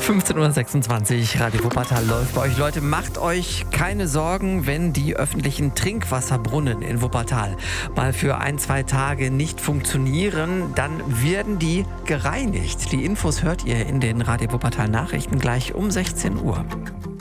15:26 Uhr, Radio Wuppertal läuft bei euch. Leute, macht euch keine Sorgen, wenn die öffentlichen Trinkwasserbrunnen in Wuppertal mal für 1-2 Tage nicht funktionieren, dann werden die gereinigt. Die Infos hört ihr in den Radio Wuppertal Nachrichten gleich um 16 Uhr.